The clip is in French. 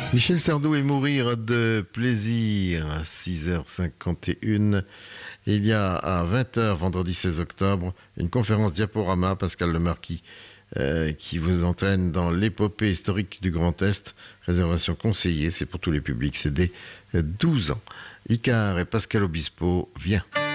Michel Sardou et mourir de plaisir à 6h51. Il y a à 20h, vendredi 16 octobre, une conférence diaporama, Pascal Lemarquis, qui vous entraîne dans l'épopée historique du Grand Est. Réservation conseillée, c'est pour tous les publics, c'est dès 12 ans. Icare et Pascal Obispo, viens.